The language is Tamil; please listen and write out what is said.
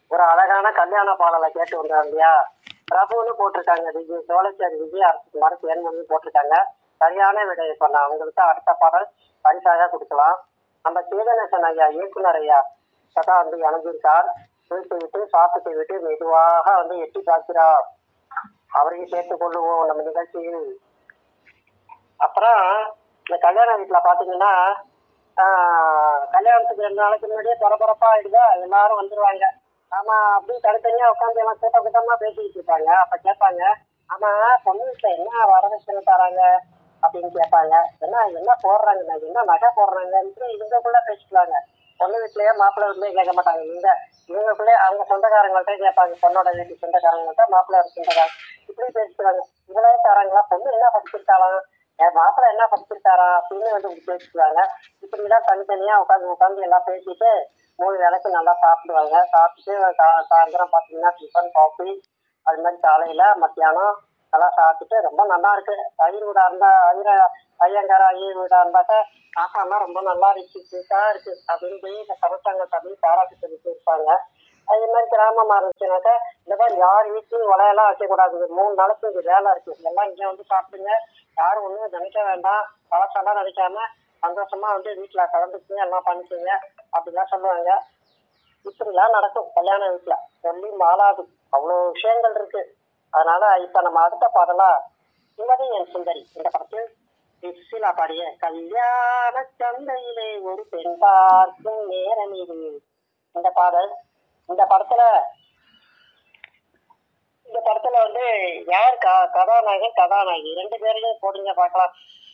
ஒரு அழகான கல்யாண பாடலை கேட்டு வந்தோம் இல்லையா? பிரபுன்னு போட்டிருக்காங்க, விஜய் சோழச்சேரி விஜய் அரசுக்குமார் தேர்மொழி போட்டிருக்காங்க. சரியான விடையை சொன்ன அவங்களுக்கு அடுத்த பாடல் பரிசாக கொடுக்கலாம். நம்ம சீதநேசன் ஐயா இயக்குனர் ஐயா சதா வந்து இணைஞ்சிருக்கார். வீட்டு விட்டு சாப்பிட்டு விட்டு மெதுவாக வந்து எட்டி பார்க்கிறார். அவரையும் சேர்த்துக் கொள்ளுவோம் நம்ம நிகழ்ச்சியில். அப்புறம் இந்த கல்யாண வீட்டுல பாத்தீங்கன்னா கல்யாணத்துக்கு 2 நாளைக்கு முன்னாடியே பரபரப்பா ஆயிடுதா, எல்லாரும் வந்துருவாங்க. ஆமா, அப்படியே தனித்தனியா உட்காந்து எல்லாம் கூட்ட கூட்டமா பேசிக்கிட்டு இருப்பாங்க. அப்ப கேட்பாங்க, ஆமா பொண்ணு வீட்டுல என்ன வரதட்சணை தராங்க அப்படின்னு கேட்பாங்க. என்ன என்ன போடுறாங்க, என்ன நகை போடுறாங்க, இவங்களுக்குள்ள பேசிக்கலாங்க. பொண்ணு வீட்லயே மாப்பிள்ளை வீட்லயே கேட்க மாட்டாங்க. இவங்களுக்குள்ளே அவங்க சொந்தக்காரங்கள்ட்ட கேட்பாங்க. பொண்ணோட வீட்டு சொந்தக்காரங்கள்ட்ட மாப்பிள்ளை சொந்தக்காரங்க இப்படி பேசிக்கிறாங்க. இவங்களே தராங்களா, பொண்ணு என்ன படிச்சிருக்காளாம், என் மாப்பிள்ளை என்ன படிச்சிருக்காரா அப்படின்னு வந்து பேசிக்குவாங்க. இப்படிலாம் தனித்தனியா உட்காந்து எல்லாம் பேசிட்டு 3 வேளைக்கு நல்லா சாப்பிடுவாங்க. சாப்பிட்டு சாயந்தரம் பார்த்தீங்கன்னா டிஃபன் காஃபி அது மாதிரி காலையில மத்தியானம் நல்லா சாப்பிட்டுட்டு ரொம்ப நல்லா இருக்கு. ஐயர் வீடா இருந்தா ஐயங்கார ஐயர் வீடா இருந்தாக்க சாப்பாடுலாம் ரொம்ப நல்லா இருக்கு, சூப்பரா இருக்கு அப்படின்னு போய் இந்த சமைச்சாங்க அப்படின்னு பாராட்டு சொல்லிட்டு இருப்பாங்க. அதே மாதிரி கிராமமா இருந்துச்சுனாக்கா இந்த மாதிரி யார் வீட்லையும் உலையெல்லாம் வைக்கக்கூடாது. 3 நாளைக்கு இங்க வேலை இருக்கு, எல்லாம் இங்க வந்து சாப்பிடுங்க, யாரும் ஒன்றும் நினைக்க வேண்டாம், பழசெல்லாம் நினைக்காம சந்தோஷமா வந்து வீட்டுல கலந்துக்குங்க, எல்லாம் பண்ணிக்குங்க அப்படிலாம் சொல்லுவாங்க. இப்படிலாம் நடக்கும் கல்யாண வீட்டுல, சொல்லி மாளாது, அவ்வளோ விஷயங்கள் இருக்கு. அதனால இப்ப நம்ம அடுத்த பாடலா சுமதி என் சுந்தரி இந்த படத்தில் சுசீலா பாடிய கல்யாண சந்தையிலே ஒரு பெண் பார்க்கும் நேரம் இது இந்த பாடல். இந்த படத்துல இந்த படத்துல வந்து யார் கதாநாயகன் கதாநாயகி 2 பேரையும் போடுங்க பார்க்கலாம்.